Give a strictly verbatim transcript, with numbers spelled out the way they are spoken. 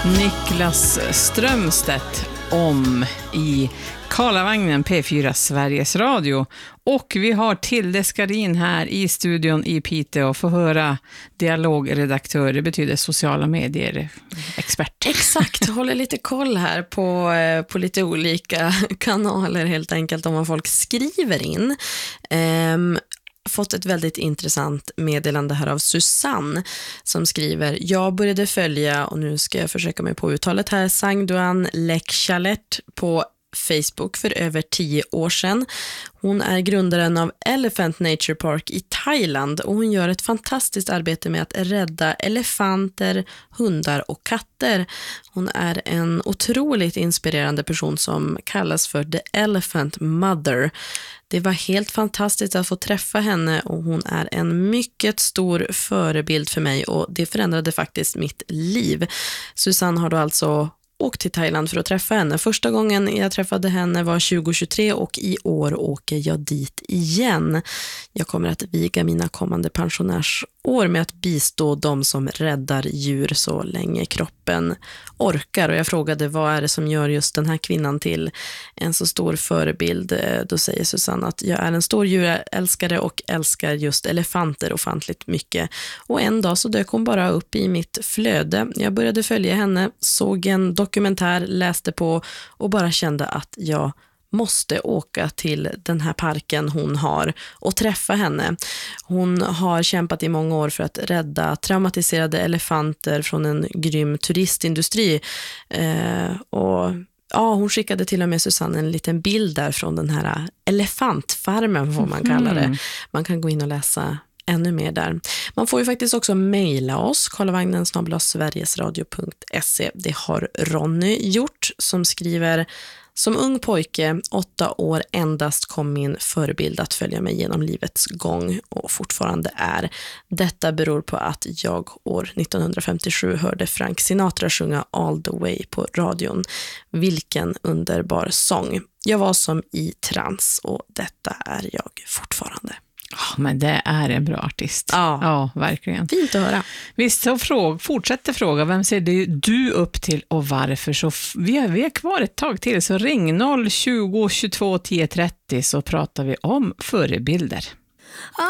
Niklas Strömstedt om i Karlavagnen P fyra Sveriges Radio. Och vi har Tilde Skarin här i studion i Piteå för att höra dialogredaktör, det betyder sociala medier expert. Exakt, håller lite koll här på, på lite olika kanaler helt enkelt om vad folk skriver in. Um, fått ett väldigt intressant meddelande här av Susanne som skriver: jag började följa, och nu ska jag försöka mig på uttalet här, Sangduan Lekchalet på Facebook för över tio år sedan. Hon är grundaren av Elephant Nature Park i Thailand och hon gör ett fantastiskt arbete med att rädda elefanter, hundar och katter. Hon är en otroligt inspirerande person som kallas för The Elephant Mother. Det var helt fantastiskt att få träffa henne och hon är en mycket stor förebild för mig och det förändrade faktiskt mitt liv. Susanne har då alltså åkt till Thailand för att träffa henne. Första gången jag träffade henne var tjugo tjugotre och i år åker jag dit igen. Jag kommer att viga mina kommande pensionärsår med att bistå de som räddar djur så länge kroppen orkar. Och jag frågade vad är det som gör just den här kvinnan till en så stor förebild. Då säger Susanne att jag är en stor djurälskare och älskar just elefanter ofantligt mycket. Och en dag så dök hon bara upp i mitt flöde. Jag började följa henne, såg en dokumentär, läste på och bara kände att jag måste åka till den här parken hon har och träffa henne. Hon har kämpat i många år för att rädda traumatiserade elefanter från en grym turistindustri. Eh, och ja, hon skickade till och med Susanne en liten bild där från den här elefantfarmen, vad man kallar det. Man kan gå in och läsa ännu mer där. Man får ju faktiskt också mejla oss, karlavagnen snabel-a sverigesradio punkt se. Det har Ronny gjort som skriver: som ung pojke, åtta år endast, kom min förebild att följa mig genom livets gång och fortfarande är. Detta beror på att jag år nittonhundrafemtiosju hörde Frank Sinatra sjunga All the Way på radion. Vilken underbar sång. Jag var som i trans och detta är jag fortfarande. Oh, men det är en bra artist. Ja, ja verkligen. Fint att höra. Visst, så fråga, fortsätter fråga, vem ser du upp till och varför? Så f- vi, är, vi är kvar ett tag till, så ring noll tjugo tjugotvå tio trettio så pratar vi om förebilder.